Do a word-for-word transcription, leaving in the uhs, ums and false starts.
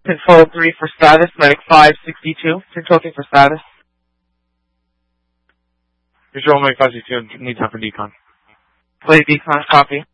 Control three for status, medic five sixty-two. Control three for status. Control medic five sixty-two, need time for decon. Play decon, copy.